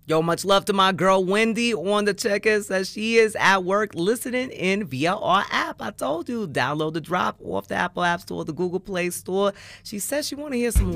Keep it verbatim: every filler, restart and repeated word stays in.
Yo, much love to my girl Wendy on the check-in. Says she is at work listening in via our app. I told you, download the drop off the Apple App Store, the Google Play Store. She says she want to hear some